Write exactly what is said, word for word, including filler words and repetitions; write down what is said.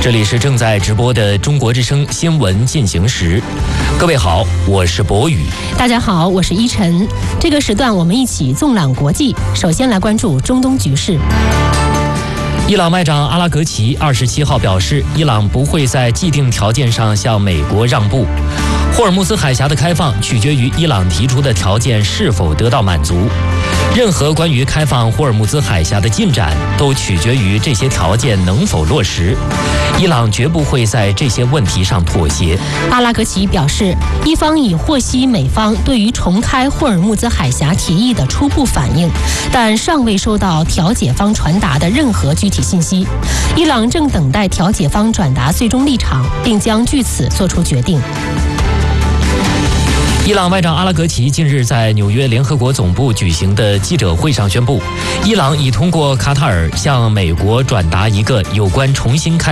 这里是正在直播的中国之声新闻进行时，各位好，我是博宇。 大家好，我是依晨。这个时段我们一起纵览国际，首先来关注中东局势。 伊朗外长阿拉格齐二十七号表示，伊朗不会在既定条件上向美国让步。霍尔木兹海峡的开放取决于伊朗提出的条件是否得到满足。任何关于开放霍尔木兹海峡的进展都取决于这些条件能否落实。伊朗绝不会在这些问题上妥协。 阿拉格齐表示，伊方已获悉美方对于重开霍尔木兹海峡提议的初步反应，但尚未收到调解方传达的任何具体信息。伊朗正等待调解方转达最终立场，并将据此作出决定。 伊朗外长阿拉格齐近日在纽约联合国总部举行的记者会上宣布，伊朗已通过卡塔尔向美国转达一个有关重新开